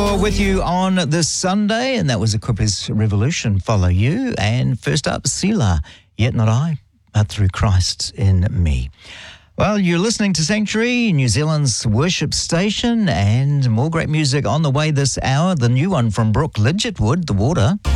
More with you on this Sunday, and that was Equippers Revolution, Follow You. And first up, Selah, Yet Not I, but Through Christ in Me. Well, you're listening to Sanctuary, New Zealand's worship station, and more great music on the way this hour. The new one from Brooke Lidgetwood, The Water.